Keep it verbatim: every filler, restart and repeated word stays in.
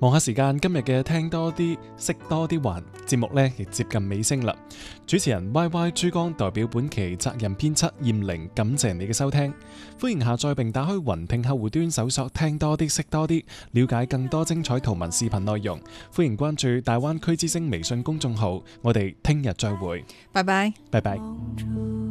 望下時間，今日嘅聽多啲識多啲環節目呢亦接近尾聲啦。主持人 Y Y 珠江代表本期責任編輯艷玲，感謝你嘅收聽。歡迎下載並打開雲聽客戶端搜索聽多啲識多啲，了解更多精彩圖文視頻內容。歡迎關注大灣區之聲微信公眾號，我哋聽日再會， 拜拜， 拜拜。